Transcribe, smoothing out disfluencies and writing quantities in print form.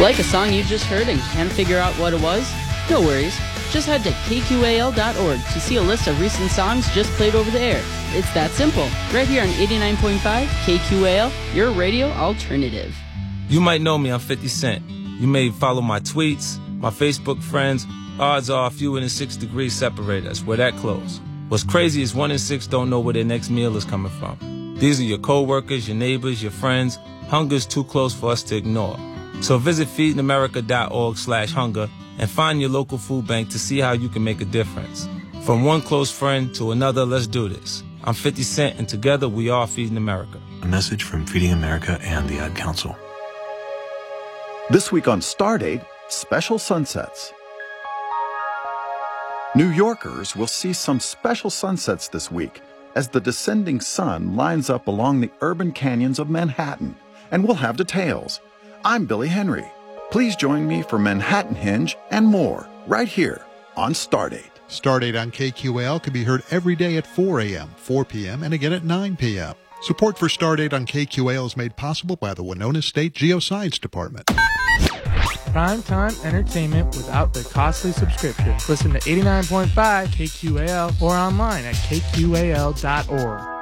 Like a song you just heard and can't figure out what it was? No worries. Just head to kqal.org to see a list of recent songs just played over the air. It's that simple. Right here on 89.5 KQAL, your radio alternative. You might know me, I'm 50 Cent. You may follow my tweets, my Facebook friends. Odds are fewer than 6 degrees separate us. We're that close. What's crazy is 1 in 6 don't know where their next meal is coming from. These are your co-workers, your neighbors, your friends. Hunger's too close for us to ignore. So visit feedingamerica.org/hunger and find your local food bank to see how you can make a difference. From one close friend to another, let's do this. I'm 50 Cent, and together we are Feeding America. A message from Feeding America and the Ad Council. This week on Stardate, special sunsets. New Yorkers will see some special sunsets this week as the descending sun lines up along the urban canyons of Manhattan, and we'll have details. I'm Billy Henry. Please join me for Manhattan Hinge and more right here on Stardate. Stardate on KQAL can be heard every day at 4 a.m., 4 p.m., and again at 9 p.m. Support for Stardate on KQAL is made possible by the Winona State Geoscience Department. Primetime entertainment without the costly subscription. Listen to 89.5 KQAL or online at kqal.org.